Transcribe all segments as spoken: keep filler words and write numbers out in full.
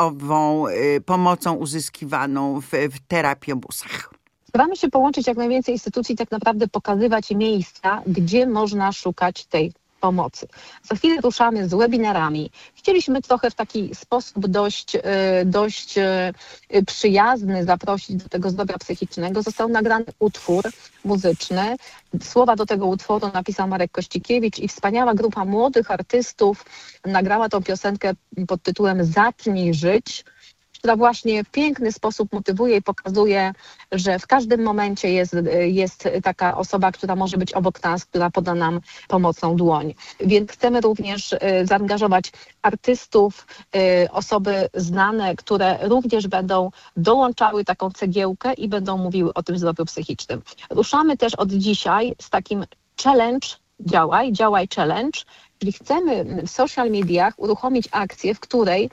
ową pomocą uzyskiwaną w, w terapiobusach? Staramy się połączyć jak najwięcej instytucji, tak naprawdę pokazywać miejsca, gdzie można szukać tej pomocy. Za chwilę ruszamy z webinarami. Chcieliśmy trochę w taki sposób dość, dość przyjazny zaprosić do tego zdrowia psychicznego. Został nagrany utwór muzyczny. Słowa do tego utworu napisał Marek Kościkiewicz i wspaniała grupa młodych artystów nagrała tą piosenkę pod tytułem Zacznij żyć, która właśnie w piękny sposób motywuje i pokazuje, że w każdym momencie jest, jest taka osoba, która może być obok nas, która poda nam pomocną dłoń. Więc chcemy również zaangażować artystów, osoby znane, które również będą dołączały taką cegiełkę i będą mówiły o tym zdrowiu psychicznym. Ruszamy też od dzisiaj z takim challenge, działaj, działaj challenge, czyli chcemy w social mediach uruchomić akcję, w której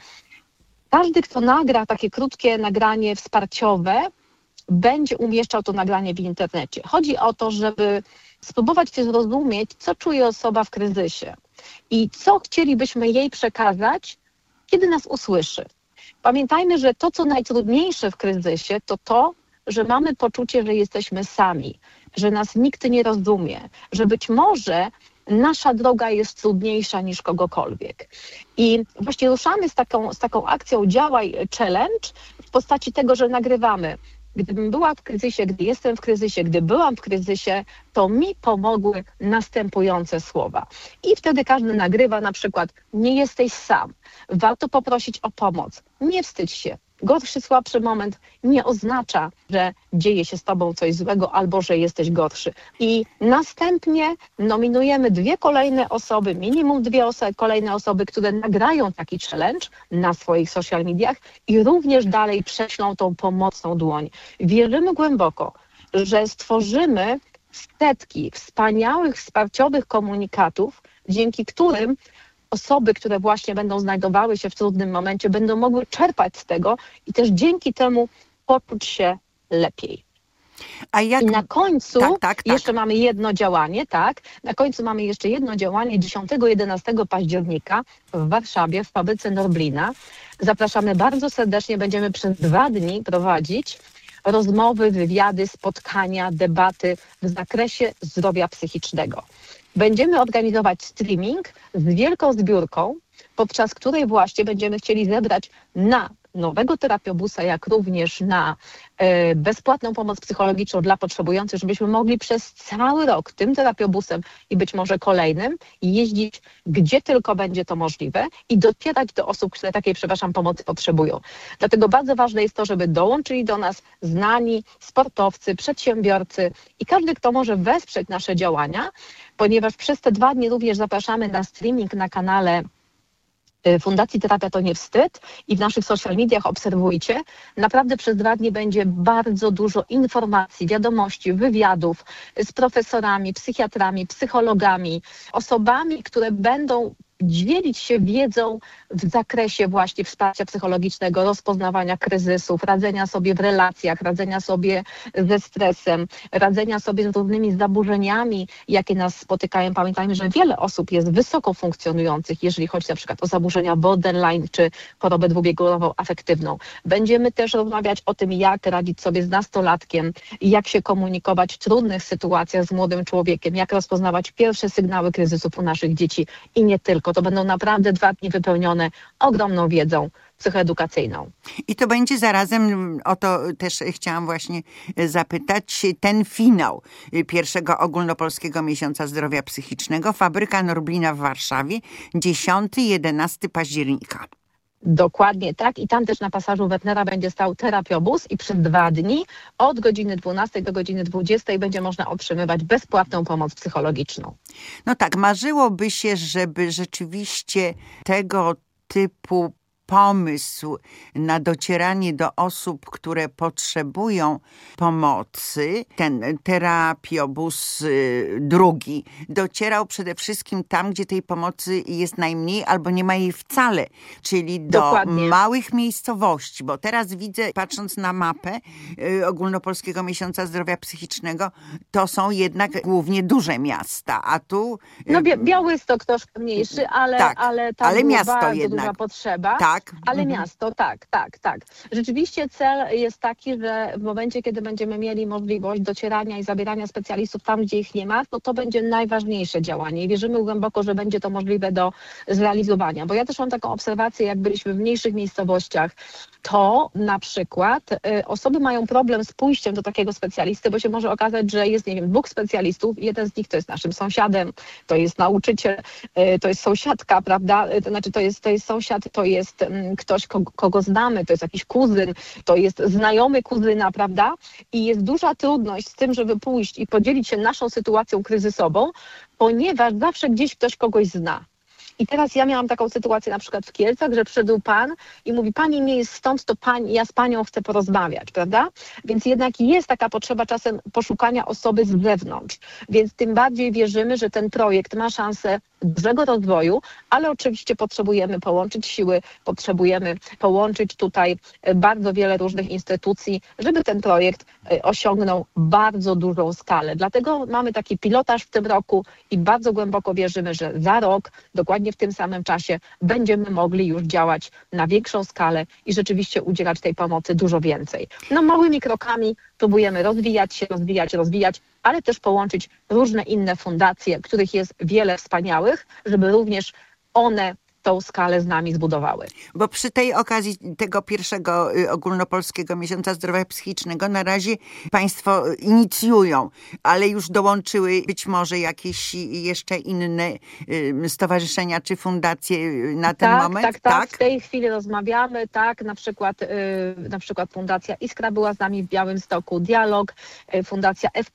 każdy, kto nagra takie krótkie nagranie wsparciowe, będzie umieszczał to nagranie w internecie. Chodzi o to, żeby spróbować się zrozumieć, co czuje osoba w kryzysie i co chcielibyśmy jej przekazać, kiedy nas usłyszy. Pamiętajmy, że to, co najtrudniejsze w kryzysie, to to, że mamy poczucie, że jesteśmy sami, że nas nikt nie rozumie, że być może nasza droga jest trudniejsza niż kogokolwiek. I właśnie ruszamy z taką, z taką akcją Działaj Challenge w postaci tego, że nagrywamy. Gdybym była w kryzysie, gdy jestem w kryzysie, gdy byłam w kryzysie, to mi pomogły następujące słowa. I wtedy każdy nagrywa na przykład: nie jesteś sam, warto poprosić o pomoc, nie wstydź się. Gorszy, słabszy moment nie oznacza, że dzieje się z tobą coś złego albo że jesteś gorszy. I następnie nominujemy dwie kolejne osoby, minimum dwie oso- kolejne osoby, które nagrają taki challenge na swoich social mediach i również dalej prześlą tą pomocną dłoń. Wierzymy głęboko, że stworzymy setki wspaniałych, wsparciowych komunikatów, dzięki którym osoby, które właśnie będą znajdowały się w trudnym momencie, będą mogły czerpać z tego i też dzięki temu poczuć się lepiej. A jak... I na końcu tak, tak, tak. jeszcze mamy jedno działanie, tak? Na końcu mamy jeszcze jedno działanie dziesiątego jedenastego października w Warszawie, w fabryce Norblina. Zapraszamy bardzo serdecznie, będziemy przez dwa dni prowadzić rozmowy, wywiady, spotkania, debaty w zakresie zdrowia psychicznego. Będziemy organizować streaming z wielką zbiórką, podczas której właśnie będziemy chcieli zebrać na nowego terapiobusa, jak również na e, bezpłatną pomoc psychologiczną dla potrzebujących, żebyśmy mogli przez cały rok tym terapiobusem i być może kolejnym jeździć, gdzie tylko będzie to możliwe i docierać do osób, które takiej, przepraszam, pomocy potrzebują. Dlatego bardzo ważne jest to, żeby dołączyli do nas znani sportowcy, przedsiębiorcy i każdy, kto może wesprzeć nasze działania, ponieważ przez te dwa dni również zapraszamy na streaming na kanale Fundacji Terapia to nie wstyd i w naszych social mediach obserwujcie. Naprawdę przez dwa dni będzie bardzo dużo informacji, wiadomości, wywiadów z profesorami, psychiatrami, psychologami, osobami, które będą dzielić się wiedzą w zakresie właśnie wsparcia psychologicznego, rozpoznawania kryzysów, radzenia sobie w relacjach, radzenia sobie ze stresem, radzenia sobie z różnymi zaburzeniami, jakie nas spotykają. Pamiętajmy, że wiele osób jest wysoko funkcjonujących, jeżeli chodzi na przykład o zaburzenia borderline czy chorobę dwubiegunową afektywną. Będziemy też rozmawiać o tym, jak radzić sobie z nastolatkiem, jak się komunikować w trudnych sytuacjach z młodym człowiekiem, jak rozpoznawać pierwsze sygnały kryzysów u naszych dzieci i nie tylko. To będą naprawdę dwa dni wypełnione ogromną wiedzą psychoedukacyjną. I to będzie zarazem, o to też chciałam właśnie zapytać, ten finał pierwszego ogólnopolskiego miesiąca zdrowia psychicznego, Fabryka Norblina w Warszawie, dziesiątego jedenastego października. Dokładnie tak i tam też na pasażu Wepnera będzie stał terapiobus i przez dwa dni od godziny dwunastej do godziny dwudziestej będzie można otrzymywać bezpłatną pomoc psychologiczną. No tak, marzyłoby się, żeby rzeczywiście tego typu pomysł na docieranie do osób, które potrzebują pomocy, ten terapiobus drugi, docierał przede wszystkim tam, gdzie tej pomocy jest najmniej albo nie ma jej wcale, czyli do Dokładnie. małych miejscowości, bo teraz widzę, patrząc na mapę ogólnopolskiego miesiąca zdrowia psychicznego, to są jednak głównie duże miasta, a tu... No Białystok troszkę mniejszy, ale, tak, ale tam ale miasto bardzo jednak. duża potrzeba. Tak. tak. Ale Mhm. miasto, tak, tak, tak. Rzeczywiście cel jest taki, że w momencie, kiedy będziemy mieli możliwość docierania i zabierania specjalistów tam, gdzie ich nie ma, to to będzie najważniejsze działanie i wierzymy głęboko, że będzie to możliwe do zrealizowania. Bo ja też mam taką obserwację, jak byliśmy w mniejszych miejscowościach, to na przykład y, osoby mają problem z pójściem do takiego specjalisty, bo się może okazać, że jest, nie wiem, dwóch specjalistów i jeden z nich to jest naszym sąsiadem, to jest nauczyciel, y, to jest sąsiadka, prawda? Y, to znaczy to jest, to jest sąsiad, to jest y, ktoś, kogo, kogo znamy, to jest jakiś kuzyn, to jest znajomy kuzyna, prawda? I jest duża trudność z tym, żeby pójść i podzielić się naszą sytuacją kryzysową, ponieważ zawsze gdzieś ktoś kogoś zna. I teraz ja miałam taką sytuację na przykład w Kielcach, że przyszedł pan i mówi, pani nie jest stąd, to pani, ja z panią chcę porozmawiać, prawda? Więc jednak jest taka potrzeba czasem poszukania osoby z zewnątrz. Więc tym bardziej wierzymy, że ten projekt ma szansę dużego rozwoju, ale oczywiście potrzebujemy połączyć siły, potrzebujemy połączyć tutaj bardzo wiele różnych instytucji, żeby ten projekt osiągnął bardzo dużą skalę. Dlatego mamy taki pilotaż w tym roku i bardzo głęboko wierzymy, że za rok, dokładnie w tym samym czasie, będziemy mogli już działać na większą skalę i rzeczywiście udzielać tej pomocy dużo więcej. No małymi krokami próbujemy rozwijać się, rozwijać, rozwijać, ale też połączyć różne inne fundacje, których jest wiele wspaniałych, żeby również one tą skalę z nami zbudowały. Bo przy tej okazji tego pierwszego ogólnopolskiego miesiąca zdrowia psychicznego na razie państwo inicjują, ale już dołączyły być może jakieś jeszcze inne stowarzyszenia czy fundacje na ten tak, moment? Tak, tak, tak. W tej chwili rozmawiamy, tak, na przykład, yy, na przykład Fundacja Iskra była z nami w Białymstoku, Dialog, yy, Fundacja F.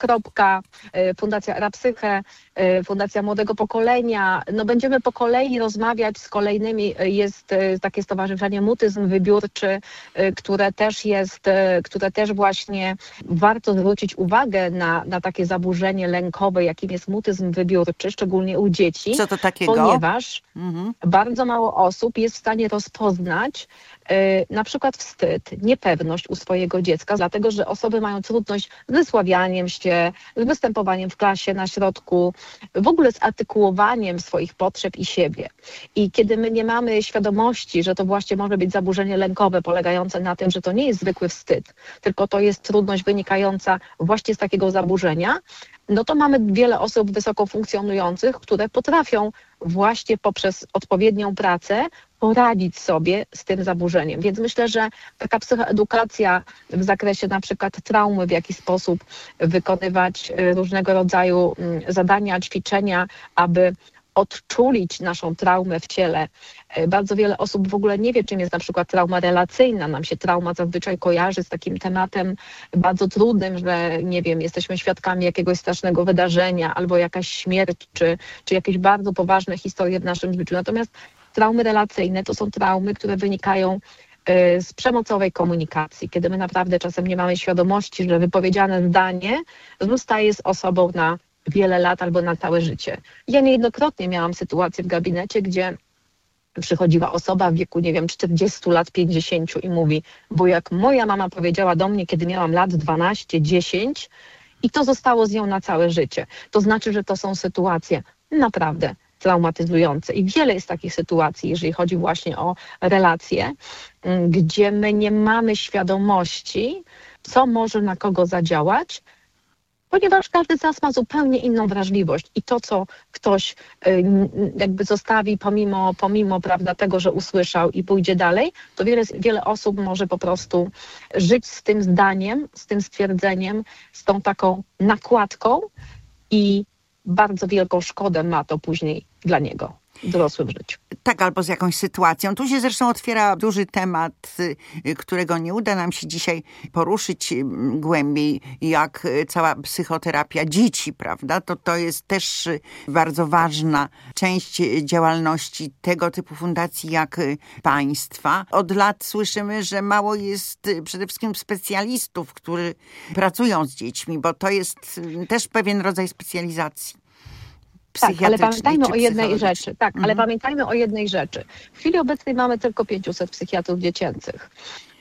Yy, Fundacja Rapsyche, yy, Fundacja Młodego Pokolenia. No będziemy po kolei rozmawiać z kolejnymi. Jest takie stowarzyszenie Mutyzm Wybiórczy, które też jest, które też właśnie warto zwrócić uwagę na, na takie zaburzenie lękowe, jakim jest mutyzm wybiórczy, szczególnie u dzieci. Co to takiego? Ponieważ mhm. bardzo mało osób jest w stanie rozpoznać na przykład wstyd, niepewność u swojego dziecka, dlatego że osoby mają trudność z wysławianiem się, z występowaniem w klasie, na środku, w ogóle z artykułowaniem swoich potrzeb i siebie. I kiedy my nie mamy świadomości, że to właśnie może być zaburzenie lękowe polegające na tym, że to nie jest zwykły wstyd, tylko to jest trudność wynikająca właśnie z takiego zaburzenia, no to mamy wiele osób wysoko funkcjonujących, które potrafią właśnie poprzez odpowiednią pracę poradzić sobie z tym zaburzeniem. Więc myślę, że taka psychoedukacja w zakresie na przykład traumy, w jaki sposób wykonywać różnego rodzaju zadania, ćwiczenia, aby odczulić naszą traumę w ciele. Bardzo wiele osób w ogóle nie wie, czym jest na przykład trauma relacyjna. Nam się trauma zazwyczaj kojarzy z takim tematem bardzo trudnym, że nie wiem, jesteśmy świadkami jakiegoś strasznego wydarzenia albo jakaś śmierć, czy, czy jakieś bardzo poważne historie w naszym życiu. Natomiast traumy relacyjne to są traumy, które wynikają z przemocowej komunikacji, kiedy my naprawdę czasem nie mamy świadomości, że wypowiedziane zdanie zostaje z osobą na wiele lat albo na całe życie. Ja niejednokrotnie miałam sytuację w gabinecie, gdzie przychodziła osoba w wieku, nie wiem, czterdziestu lat, pięćdziesięciu i mówi, bo jak moja mama powiedziała do mnie, kiedy miałam lat dwanaście, dziesięć i to zostało z nią na całe życie. To znaczy, że to są sytuacje naprawdę traumatyzujące. I wiele jest takich sytuacji, jeżeli chodzi właśnie o relacje, gdzie my nie mamy świadomości, co może na kogo zadziałać, ponieważ każdy z nas ma zupełnie inną wrażliwość i to, co ktoś jakby zostawi pomimo, pomimo prawda, tego, że usłyszał i pójdzie dalej, to wiele, wiele osób może po prostu żyć z tym zdaniem, z tym stwierdzeniem, z tą taką nakładką i bardzo wielką szkodę ma to później dla niego w dorosłym życiu. Tak, albo z jakąś sytuacją. Tu się zresztą otwiera duży temat, którego nie uda nam się dzisiaj poruszyć głębiej, jak cała psychoterapia dzieci, prawda? To, to jest też bardzo ważna część działalności tego typu fundacji jak państwa. Od lat słyszymy, że mało jest przede wszystkim specjalistów, którzy pracują z dziećmi, bo to jest też pewien rodzaj specjalizacji. Tak, ale pamiętajmy o jednej rzeczy. Tak, mhm. ale pamiętajmy o jednej rzeczy. W chwili obecnej mamy tylko pięćset psychiatrów dziecięcych.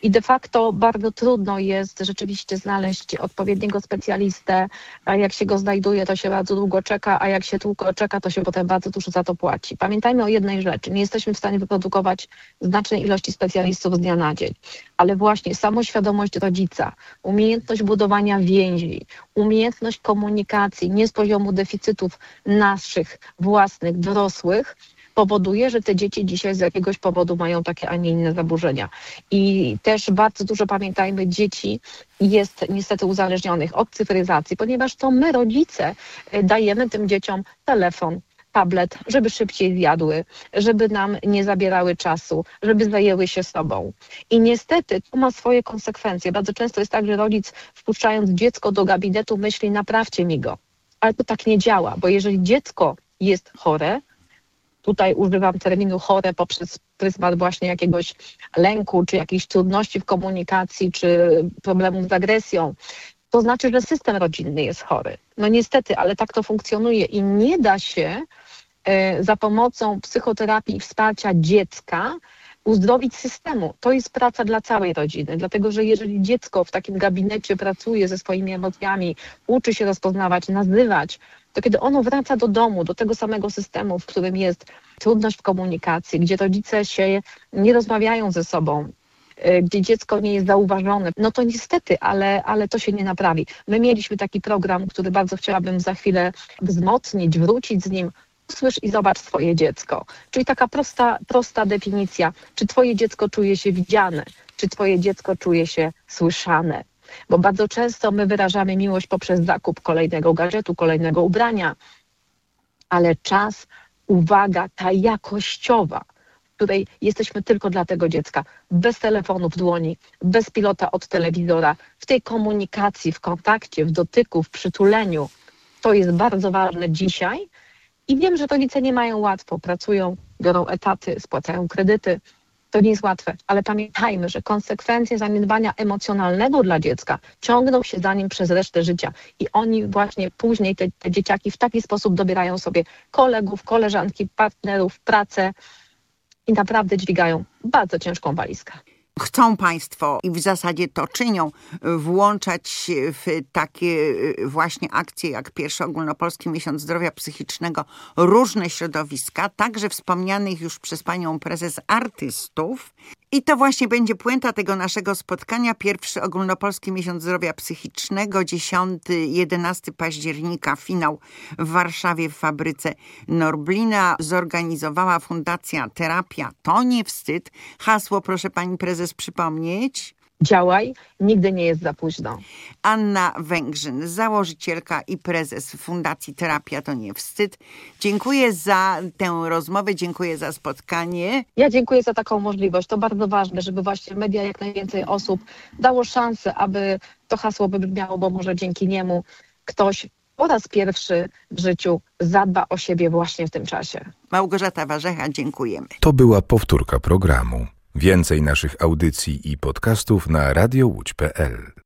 I de facto bardzo trudno jest rzeczywiście znaleźć odpowiedniego specjalistę, a jak się go znajduje, to się bardzo długo czeka, a jak się długo czeka, to się potem bardzo dużo za to płaci. Pamiętajmy o jednej rzeczy, nie jesteśmy w stanie wyprodukować znacznej ilości specjalistów z dnia na dzień, ale właśnie samoświadomość rodzica, umiejętność budowania więzi, umiejętność komunikacji nie z poziomu deficytów naszych własnych, dorosłych, powoduje, że te dzieci dzisiaj z jakiegoś powodu mają takie, a nie inne zaburzenia. I też bardzo dużo, pamiętajmy, dzieci jest niestety uzależnionych od cyfryzacji, ponieważ to my, rodzice, dajemy tym dzieciom telefon, tablet, żeby szybciej zjadły, żeby nam nie zabierały czasu, żeby zajęły się sobą. I niestety to ma swoje konsekwencje. Bardzo często jest tak, że rodzic, wpuszczając dziecko do gabinetu, myśli, naprawcie mi go. Ale to tak nie działa, bo jeżeli dziecko jest chore, tutaj używam terminu chore poprzez pryzmat właśnie jakiegoś lęku, czy jakichś trudności w komunikacji, czy problemów z agresją, to znaczy, że system rodzinny jest chory. No niestety, ale tak to funkcjonuje i nie da się e, za pomocą psychoterapii i wsparcia dziecka uzdrowić systemu. To jest praca dla całej rodziny, dlatego że jeżeli dziecko w takim gabinecie pracuje ze swoimi emocjami, uczy się rozpoznawać, nazywać, to kiedy ono wraca do domu, do tego samego systemu, w którym jest trudność w komunikacji, gdzie rodzice się nie rozmawiają ze sobą, gdzie dziecko nie jest zauważone, no to niestety, ale, ale to się nie naprawi. My mieliśmy taki program, który bardzo chciałabym za chwilę wzmocnić, wrócić z nim. Usłysz i zobacz swoje dziecko. Czyli taka prosta, prosta definicja, czy twoje dziecko czuje się widziane, czy twoje dziecko czuje się słyszane. Bo bardzo często my wyrażamy miłość poprzez zakup kolejnego gadżetu, kolejnego ubrania, ale czas, uwaga, ta jakościowa, w której jesteśmy tylko dla tego dziecka, bez telefonu w dłoni, bez pilota od telewizora, w tej komunikacji, w kontakcie, w dotyku, w przytuleniu, to jest bardzo ważne dzisiaj. I wiem, że rodzice nie mają łatwo, pracują, biorą etaty, spłacają kredyty. To nie jest łatwe, ale pamiętajmy, że konsekwencje zaniedbania emocjonalnego dla dziecka ciągną się za nim przez resztę życia. I oni właśnie później, te, te dzieciaki w taki sposób dobierają sobie kolegów, koleżanki, partnerów, pracę i naprawdę dźwigają bardzo ciężką walizkę. Chcą Państwo, i w zasadzie to czynią, włączać się w takie właśnie akcje jak pierwszy ogólnopolski miesiąc zdrowia psychicznego różne środowiska, także wspomnianych już przez Panią Prezes artystów. I to właśnie będzie puenta tego naszego spotkania. Pierwszy ogólnopolski miesiąc zdrowia psychicznego, dziesiątego do jedenastego października, finał w Warszawie w fabryce Norblina. Zorganizowała Fundacja Terapia to nie wstyd. Hasło, proszę Pani Prezes przypomnieć. Działaj, nigdy nie jest za późno. Anna Węgrzyn, założycielka i prezes Fundacji Terapia to nie wstyd. Dziękuję za tę rozmowę, dziękuję za spotkanie. Ja dziękuję za taką możliwość. To bardzo ważne, żeby właśnie media, jak najwięcej osób dało szansę, aby to hasło wybrzmiało, bo może dzięki niemu ktoś po raz pierwszy w życiu zadba o siebie właśnie w tym czasie. Małgorzata Warzecha, dziękujemy. To była powtórka programu. Więcej naszych audycji i podcastów na radio łódź kropka pe el.